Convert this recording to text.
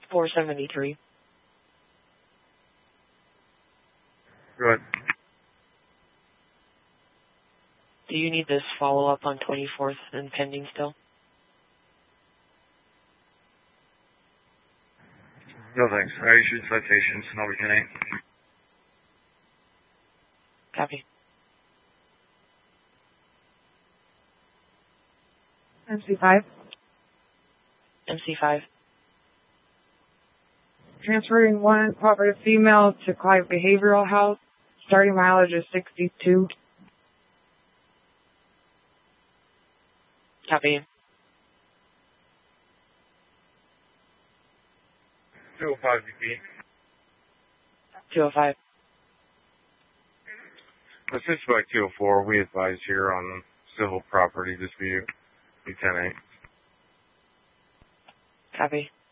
473. Go ahead. Do you need this follow-up on 24th and pending still? No thanks. I issued citations, and I'll be 10-8. Copy. MC5. MC5. Transferring one cooperative female to Clive Behavioral Health. Starting mileage is 62. Copy. 205 DP. 205. Assist by 204, we advise here on civil property dispute. Be 10-8. Copy.